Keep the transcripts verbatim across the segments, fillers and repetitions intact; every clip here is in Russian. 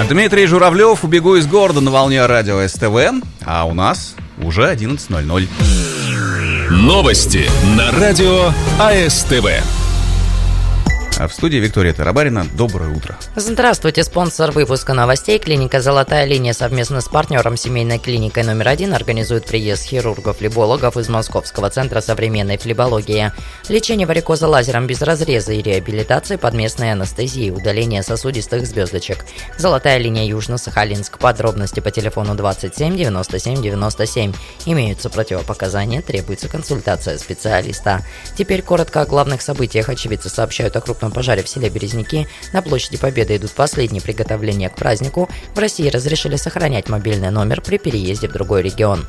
Дмитрий Журавлев, «Убегу из города» на волне радио СТВ, а у нас уже одиннадцать ноль ноль. Новости на радио АСТВ. А в студии Виктория Тарабарина. Доброе утро. Здравствуйте. Спонсор выпуска новостей — клиника «Золотая линия» совместно с партнером семейной клиникой номер один организует приезд хирургов-флебологов из Московского центра современной флебологии. Лечение варикоза лазером без разреза и реабилитации под местной анестезией, удаление сосудистых звездочек. «Золотая линия» Южно-Сахалинск. Подробности по телефону двадцать семь девяносто семь девяносто семь. Имеются противопоказания, требуется консультация специалиста. Теперь коротко о главных событиях. Очевидцы сообщают о крупном пожаре в селе Березники. На площади Победы идут последние приготовления к празднику. В России разрешили сохранять мобильный номер при переезде в другой регион.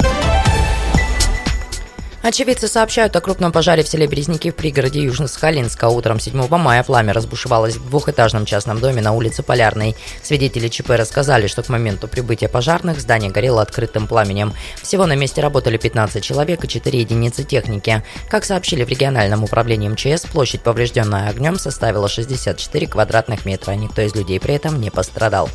Очевидцы сообщают о крупном пожаре в селе Березники в пригороде Южно-Сахалинска. Утром седьмого мая пламя разбушевалось в двухэтажном частном доме на улице Полярной. Свидетели ЧП рассказали, что к моменту прибытия пожарных здание горело открытым пламенем. Всего на месте работали пятнадцать человек и четыре единицы техники. Как сообщили в региональном управлении МЧС, площадь, поврежденная огнем, составила шестьдесят четыре квадратных метра. Никто из людей при этом не пострадал.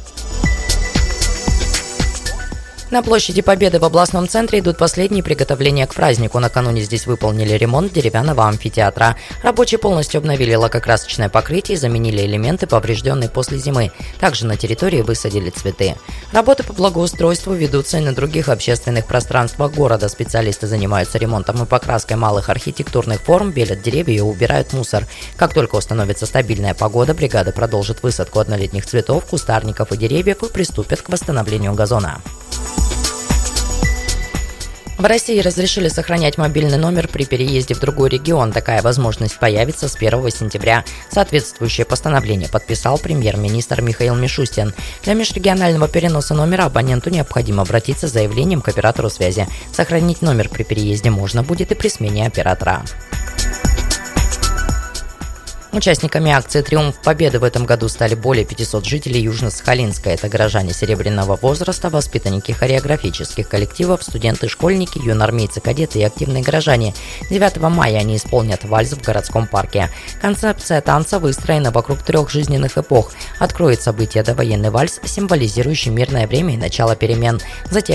На площади Победы в областном центре идут последние приготовления к празднику. Накануне здесь выполнили ремонт деревянного амфитеатра. Рабочие полностью обновили лакокрасочное покрытие и заменили элементы, поврежденные после зимы. Также на территории высадили цветы. Работы по благоустройству ведутся и на других общественных пространствах города. Специалисты занимаются ремонтом и покраской малых архитектурных форм, белят деревья и убирают мусор. Как только установится стабильная погода, бригада продолжит высадку однолетних цветов, кустарников и деревьев и приступят к восстановлению газона. В России разрешили сохранять мобильный номер при переезде в другой регион. Такая возможность появится с первого сентября. Соответствующее постановление подписал премьер-министр Михаил Мишустин. Для межрегионального переноса номера абоненту необходимо обратиться с заявлением к оператору связи. Сохранить номер при переезде можно будет и при смене оператора. Участниками акции «Триумф Победы» в этом году стали более пятисот жителей Южно-Сахалинска. Это горожане серебряного возраста, воспитанники хореографических коллективов, студенты, школьники, юноармейцы, кадеты и активные горожане. девятого мая они исполнят вальс в городском парке. Концепция танца выстроена вокруг трех жизненных эпох. Откроет событие довоенный вальс, символизирующий мирное время и начало перемен. Затем